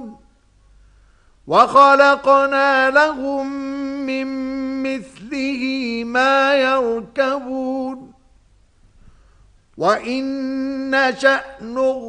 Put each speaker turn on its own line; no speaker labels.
يعملون وخلقنا لهم من مثله ما يركبون وإن نشأ